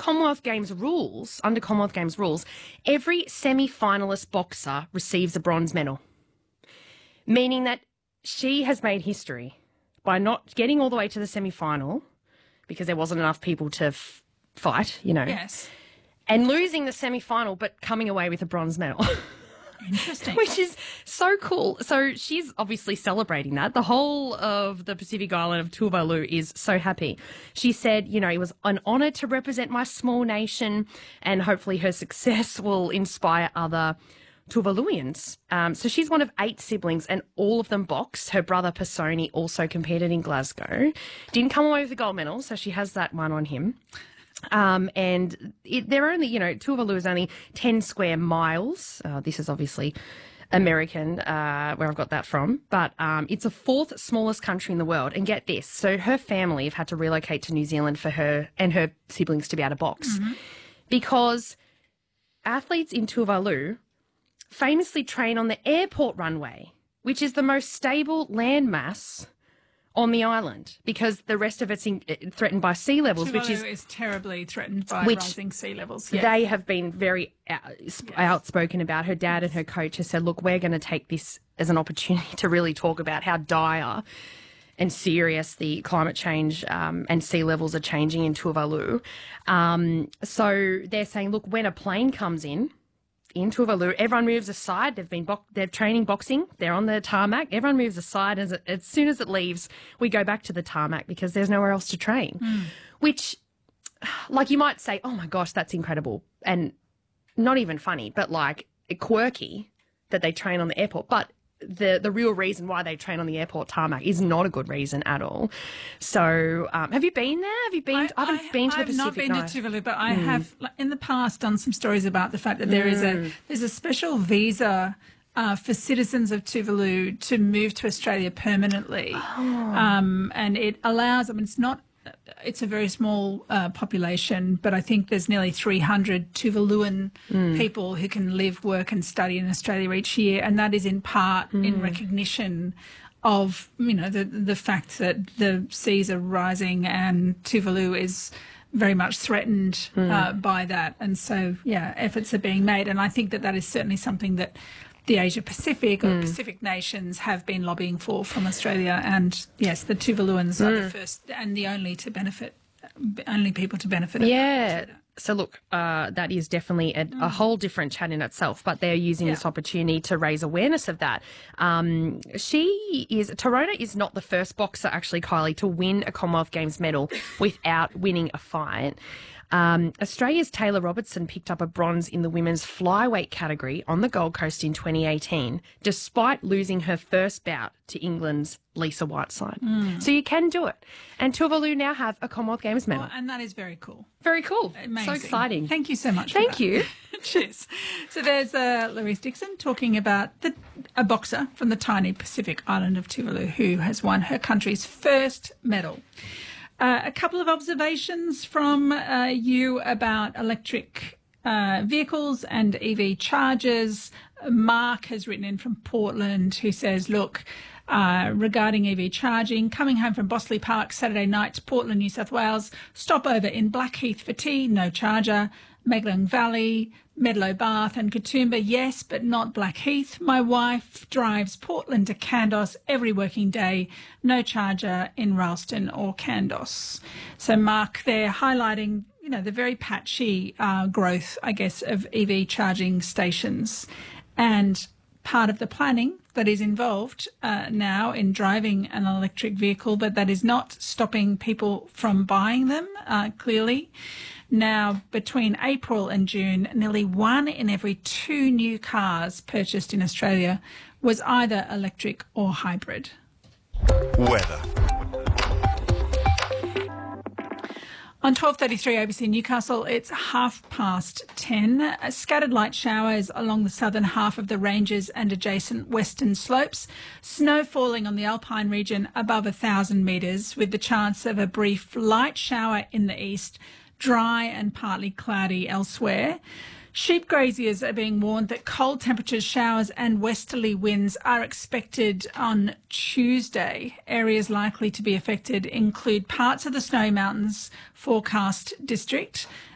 Commonwealth Games rules, every semi-finalist boxer receives a bronze medal, meaning that she has made history by not getting all the way to the semi-final because there wasn't enough people to fight, you know. Yes. And losing the semi-final but coming away with a bronze medal. Interesting. Which is so cool. So she's obviously celebrating that. The whole of the Pacific island of Tuvalu is so happy. She said, you know, it was an honour to represent my small nation and hopefully her success will inspire other Tuvaluians. So she's one of 8 siblings and all of them boxed. Her brother Pisoni also competed in Glasgow. Didn't come away with the gold medal, so she has that one on him. And they're only, you know, Tuvalu is only 10 square miles. This is obviously American, where I've got that from. But it's the 4th smallest country in the world. And get this, so her family have had to relocate to New Zealand for her and her siblings to be able to box. Mm-hmm. Because athletes in Tuvalu famously train on the airport runway, which is the most stable landmass on the island, because the rest of it's threatened by sea levels, which is terribly threatened by rising sea levels. Yeah. They have been very outspoken about. Her dad and her coach have said, look, we're going to take this as an opportunity to really talk about how dire and serious the climate change and sea levels are changing in Tuvalu. So they're saying, look, when a plane comes in Tuvalu, everyone moves aside. They're training boxing. They're on the tarmac. Everyone moves aside. As soon as it leaves, we go back to the tarmac because there's nowhere else to train. Which, like, you might say, oh my gosh, that's incredible, and not even funny, but like quirky that they train on the airport. But the real reason why they train on the airport tarmac is not a good reason at all. So, have you been there? Have you been? I haven't been to the Pacific. I've not been to Tuvalu, but I have in the past done some stories about the fact that there's a special visa for citizens of Tuvalu to move to Australia permanently, and it allows. I mean, it's a very small population, but I think there's nearly 300 Tuvaluan people who can live, work and study in Australia each year, and that is in part in recognition of, you know, the fact that the seas are rising and Tuvalu is very much threatened by that. And so, yeah, efforts are being made, and I think that is certainly something that the Asia Pacific or Pacific nations have been lobbying for from Australia. And yes, the Tuvaluans are the first and the only people to benefit. Yeah. So look, that is definitely a whole different chat in itself, but they're using this opportunity to raise awareness of that. Torona is not the first boxer, actually, Kylie, to win a Commonwealth Games medal without winning a fight. Australia's Taylor Robertson picked up a bronze in the women's flyweight category on the Gold Coast in 2018, despite losing her first bout to England's Lisa Whiteside. So you can do it. And Tuvalu now have a Commonwealth Games medal. Oh, and that is very cool. Very cool. Amazing. So exciting. Thank you so much. Thank you. Cheers. So there's Louise Dixon talking about a boxer from the tiny Pacific island of Tuvalu who has won her country's first medal. A couple of observations from you about electric vehicles and EV chargers. Mark has written in from Portland who says, look, regarding EV charging, coming home from Bossley Park Saturday night to Portland, New South Wales, stopover in Blackheath for tea, no charger. Meglang Valley, Medlow Bath and Katoomba, yes, but not Blackheath. My wife drives Portland to Kandos every working day. No charger in Ralston or Kandos. So Mark, they're highlighting, you know, the very patchy growth, I guess, of EV charging stations. And part of the planning that is involved now in driving an electric vehicle, but that is not stopping people from buying them, clearly. Now, between April and June, nearly 1 in every 2 new cars purchased in Australia was either electric or hybrid. Weather. On 12:33 ABC Newcastle, it's 10:30. Scattered light showers along the southern half of the ranges and adjacent western slopes. Snow falling on the Alpine region above 1,000 metres, with the chance of a brief light shower in the east. Dry and partly cloudy elsewhere. Sheep graziers are being warned that cold temperatures, showers and westerly winds are expected on Tuesday. Areas likely to be affected include parts of the Snowy Mountains forecast district,